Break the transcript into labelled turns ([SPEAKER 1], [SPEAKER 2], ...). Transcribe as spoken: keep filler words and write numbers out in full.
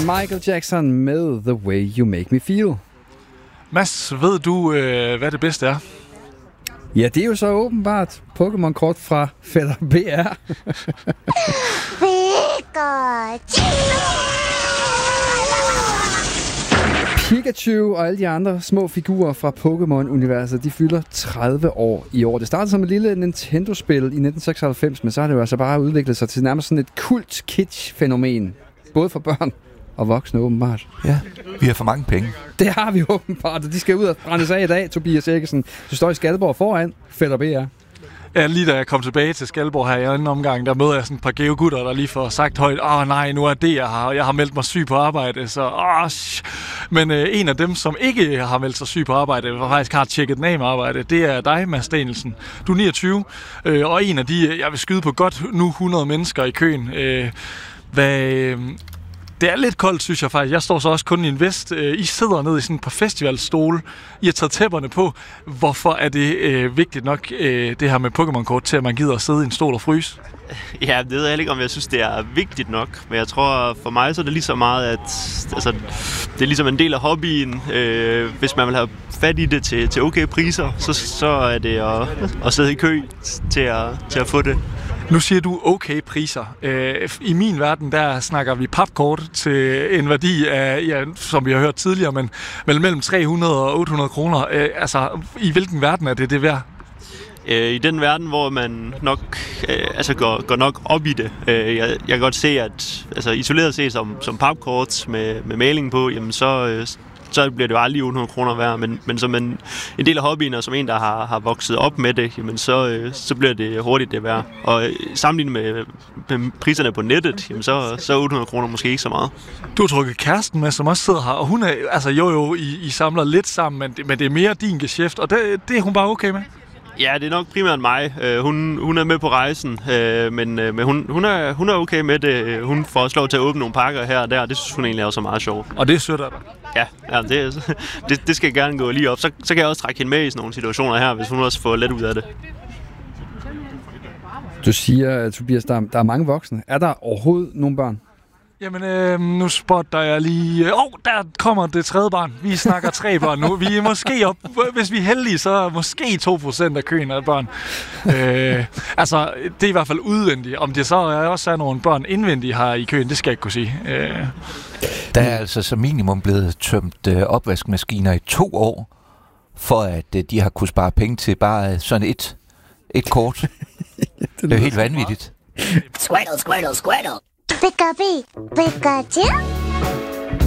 [SPEAKER 1] Michael Jackson med The Way You Make Me Feel.
[SPEAKER 2] Mads, ved du, øh, hvad det bedste er?
[SPEAKER 1] Ja, det er jo så åbenbart Pokémon-kort fra Fætter B R. Pikachu og alle de andre små figurer fra Pokémon-universet, de fylder tredive år i år. Det startede som et lille Nintendo-spil i nitten seksoghalvfems, men så har det jo altså bare udviklet sig til nærmest sådan et kult-kitsch-fænomen. Både for børn og voksne, åbenbart.
[SPEAKER 3] Ja, vi har for mange penge.
[SPEAKER 1] Det har vi åbenbart, og de skal ud og brændes af i dag, Tobias Eggesen. Du står i Skalborg foran Fætter B R.
[SPEAKER 2] Ja, lige da jeg kom tilbage til Skalborg her i anden omgang, der møder jeg sådan et par geogutter, der lige får sagt højt, åh nej, nu er det jeg har, og jeg har meldt mig syg på arbejde, så åh, sh. Men øh, en af dem, som ikke har meldt sig syg på arbejde, og faktisk har tjekket den af med arbejde, det er dig, Mads Danielsen. Du er niogtyve, øh, og en af de, jeg vil skyde på godt nu hundrede mennesker i køen. Øh, hvad... Øh, Det er lidt koldt, synes jeg faktisk. Jeg står så også kun i en vest. I sidder nede i sådan et par festivalstole. I har taget tæpperne på. Hvorfor er det øh, vigtigt nok, øh, det her med Pokémon-kort, til at man gider at sidde i en stol og fryse?
[SPEAKER 4] Ja, det ved jeg ikke, om jeg synes, det er vigtigt nok. Men jeg tror, for mig så er det lige så meget, at altså, det er ligesom en del af hobbyen. Øh, hvis man vil have fat i det til, til okay priser, så, så er det at, at sidde i kø til at, til at få det.
[SPEAKER 2] Nu siger du okay priser. I min verden, der snakker vi papkort til en værdi af, ja, som vi har hørt tidligere, men mellem tre hundrede og otte hundrede kroner. Altså, i hvilken verden er det det værd?
[SPEAKER 4] I den verden, hvor man nok altså går, går nok op i det. Jeg, jeg kan godt se, at altså, isoleret set som, som papkort med, med maling på, jamen så... så bliver det jo aldrig otte hundrede kroner værd, men, men som en, en del af hobbyen, og som en, der har, har vokset op med det, jamen så, øh, så bliver det hurtigt det værd. Og øh, sammenlignet med, med priserne på nettet, jamen så, så er otte hundrede kroner måske ikke så meget.
[SPEAKER 2] Du har trukket kæresten med, som også sidder her, og hun er, altså jo jo, I, I samler lidt sammen, men det, men det er mere din geschæft, og det, det er hun bare okay med?
[SPEAKER 4] Ja, det er nok primært mig. Uh, hun, hun er med på rejsen, uh, men, uh, men hun, hun, er, hun er okay med det. Hun får også lov til at åbne nogle pakker her og der, og det synes hun egentlig er så meget sjovt.
[SPEAKER 2] Og det er sødt af dig?
[SPEAKER 4] Ja, ja det, det, det skal gerne gå lige op. Så, så kan jeg også trække hende med i sådan nogle situationer her, hvis hun også får let ud af det.
[SPEAKER 1] Du siger, Tobias, der, der er mange voksne. Er der overhovedet nogle børn?
[SPEAKER 2] Jamen, øh, nu spotter jeg lige... Åh, oh, der kommer det tredje barn. Vi snakker tre børn nu. Vi er måske op... Hvis vi er heldige, så er måske to procent af køen af børn. Øh, altså, det er i hvert fald udvendigt. Om det så er også er nogle børn indvendige her i køen, det skal jeg ikke kunne sige. Øh.
[SPEAKER 3] Der er altså som minimum blevet tømt øh, opvaskemaskiner i to år, for at øh, de har kunne spare penge til bare sådan et, et kort. Det er jo helt vanvittigt.
[SPEAKER 5] Squirtle, squirtle, squirtle. Pika-pee, Pikachu.